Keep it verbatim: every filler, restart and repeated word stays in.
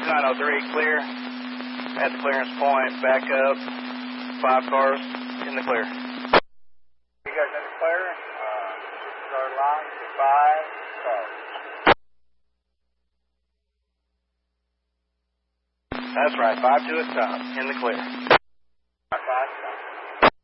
nine oh three, clear. At the clearance point, back up. Five cars in the clear. You guys in the clear? Uh, start line to five cars. That's right, five to a stop, in the clear.